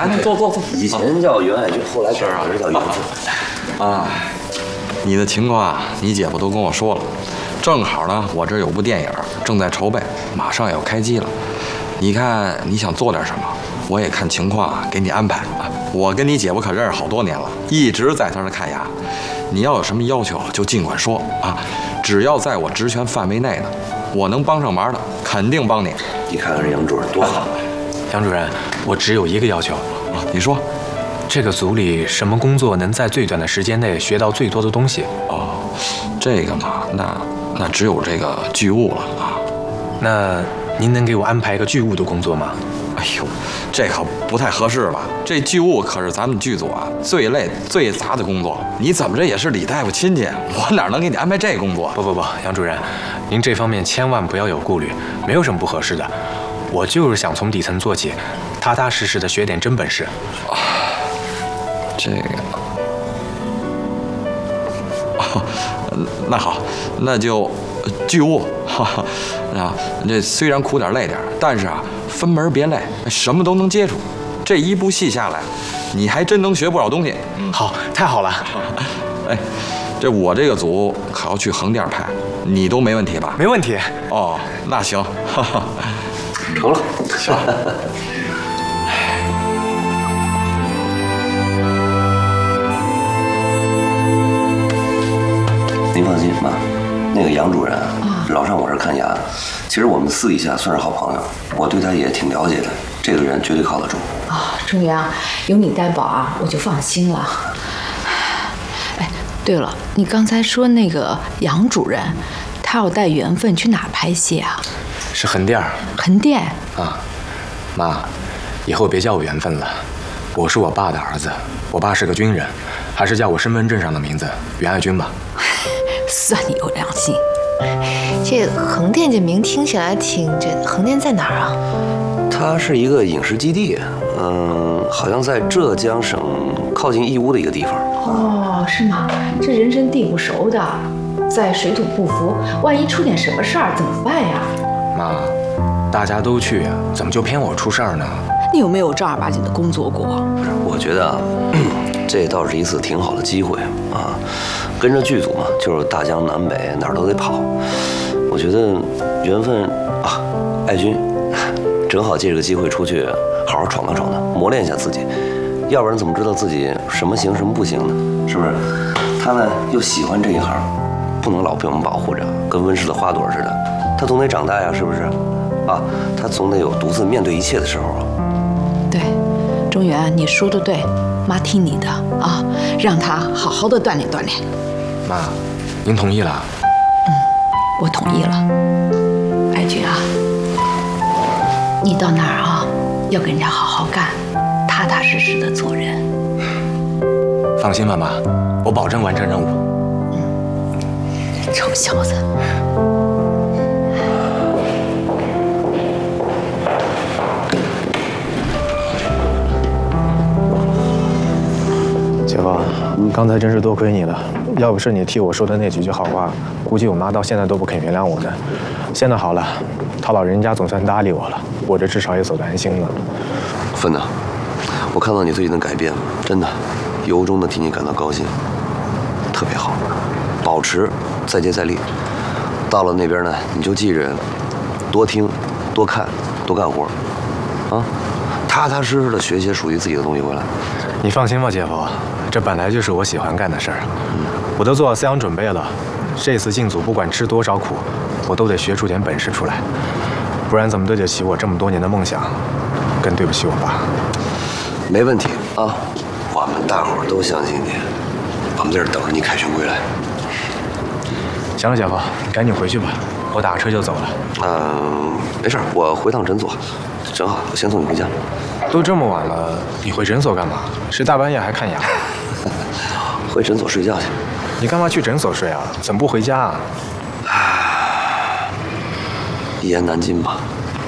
来，坐。 以前叫袁爱军，后来改名叫袁凤。 啊，你的情况啊，你姐夫都跟我说了。正好呢，我这有部电影正在筹备，马上要开机了。你看你想做点什么，我也看情况啊，给你安排啊。我跟你姐夫可认识好多年了，一直在他那看牙。你要有什么要求就尽管说啊，只要在我职权范围内的，我能帮上忙的肯定帮你。 你看看这杨主任多好。 杨主任，我只有一个要求啊，你说。 这个组里什么工作能在最短的时间内学到最多的东西？ 哦，这个嘛，那只有这个剧务了啊。 那您能给我安排一个剧务的工作吗？ 哎呦，这可不太合适吧？这剧务可是咱们剧组啊最累最杂的工作，你怎么着也是李大夫亲戚，我哪能给你安排这工作？ 不，杨主任，您这方面千万不要有顾虑，没有什么不合适的。我就是想从底层做起，踏踏实实的学点真本事。 这个，哦，那好，那就剧务，哈哈，啊，这虽然苦点累点，但是啊，分门别类，什么都能接触。这一部戏下来，你还真能学不少东西。 好，太好了。 哎，我这个组可要去横店拍，你都没问题吧？ 没问题。 哦，那行，哈哈， 成了， 行。 您放心，妈，那个杨主任老上我这儿看牙，其实我们私底下算是好朋友，我对他也挺了解的，这个人绝对靠得住。 啊，中原，有你担保啊，我就放心了。哎，对了，你刚才说那个杨主任，他要带缘分去哪儿拍戏啊？ 是横店。 横店啊，妈，以后别叫我缘分了，我是我爸的儿子，我爸是个军人，还是叫我身份证上的名字袁爱军吧。 算你有良心。 这横店这名听起来挺……这横店在哪儿啊？ 它是一个影视基地，好像在浙江省靠近义乌的一个地方。 哦，是吗？这人生地不熟的，在水土不服，万一出点什么事儿怎么办呀？ 妈，大家都去，怎么就偏我出事儿呢？ 你有没有正儿八经的工作过？ 不是，我觉得啊，这倒是一次挺好的机会啊。跟着剧组嘛，就是大江南北哪儿都得跑。我觉得缘分啊，爱军正好借这个机会出去好好闯荡闯荡，磨练一下自己。要不然怎么知道自己什么行什么不行呢？是不是？他呢又喜欢这一行，不能老被我们保护着，跟温室的花朵似的。他总得长大呀，是不是？啊，他总得有独自面对一切的时候啊。 对，中原，你说的对，妈听你的啊，让他好好的锻炼锻炼。 妈，您同意了？ 我同意了。爱军啊，你到那儿啊，要跟人家好好干，踏踏实实的做人。 放心吧，妈，我保证完成任务。 臭小子！ 姐夫，刚才真是多亏你了，要不是你替我说的那几句好话，估计我妈到现在都不肯原谅我呢。现在好了，他老人家总算搭理我了，我这至少也走得安心了。 芬呐，我看到你最近的改变，真的，由衷的替你感到高兴，特别好，保持，再接再厉。到了那边呢，你就记着，多听，多看，多干活，啊，踏踏实实的学些属于自己的东西回来。 你放心吧，姐夫，这本来就是我喜欢干的事儿，我都做好思想准备了。这次进组，不管吃多少苦，我都得学出点本事出来，不然怎么对得起我这么多年的梦想，更对不起我爸。 没问题啊，我们大伙儿都相信你，我们在这儿等着你凯旋归来。 行了，姐夫，你赶紧回去吧，我打个车就走了。 没事，我回趟诊所，正好我先送你回家。 都这么晚了，你回诊所干嘛？是大半夜还看牙？ 回诊所睡觉去。 你干嘛去诊所睡啊？怎么不回家啊？ 一言难尽吧。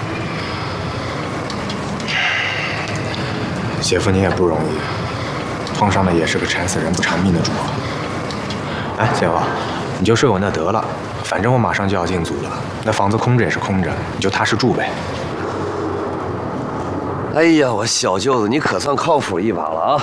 姐夫，你也不容易，碰上的也是个馋死人不偿命的主。哎，姐夫，你就睡我那得了，反正我马上就要进组了，那房子空着也是空着，你就踏实住呗。 哎呀，我小舅子，你可算靠谱一把了啊！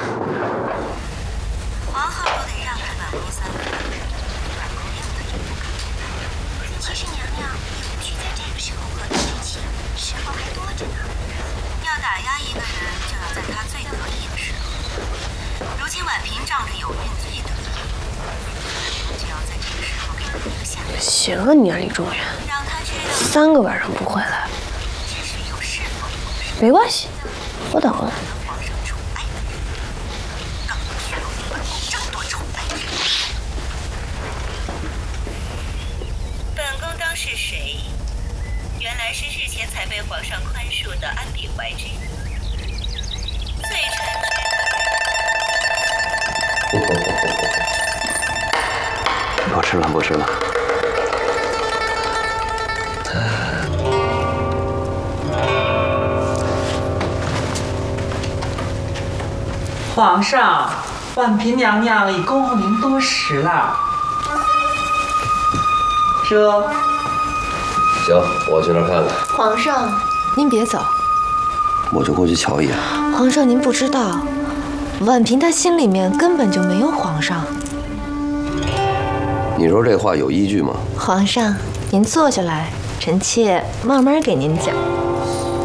皇后都得让着本宫3分，本宫要的也不敢。其实娘娘也不许在这个时候和他提起，时候还多着呢。要打压一个人，就要在他最得意的时候。如今婉嫔仗着有孕最得意，本宫就要在这个时候给他一个下马， 行啊你啊，李中原让他知道 ，3个晚上不回来， 这是有侍奉皇上。 没关系，我等了。 皇上宠爱的人，更不许有比本宫争夺宠爱之人。本宫当是谁？原来是日前才被皇上宽恕的安比怀之女。罪臣不吃了，不吃了。 皇上，婉嫔娘娘已恭候您多时了。这， 行，我去那儿看看。 皇上，您别走。 我就过去瞧一眼。 皇上，您不知道，婉嫔她心里面根本就没有皇上。 你说这话有依据吗？ 皇上，您坐下来，臣妾慢慢给您讲。